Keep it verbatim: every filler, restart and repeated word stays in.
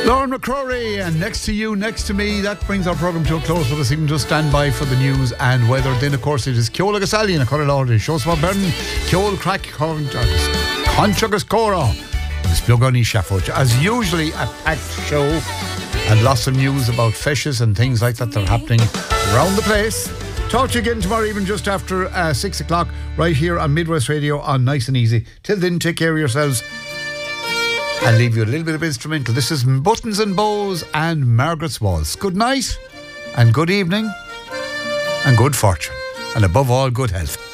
Lauren McCrory, and next to you, next to me. That brings our programme to a close for this evening. Just stand by for the news and weather. Then, of course, it is Ceola Gasali and Corralord. Shows about Bern, Ceol Crack, Conchagus Cora, Splugoni Shaffoch. As usually, a packed show and lots of news about fishes and things like that that are happening around the place. Talk to you again tomorrow evening just after uh, six o'clock right here on Midwest Radio on Nice and Easy. Till then, take care of yourselves. I'll leave you a little bit of instrumental. This is Buttons and Bows and Margaret's Waltz. Good night and good evening and good fortune. And above all, good health.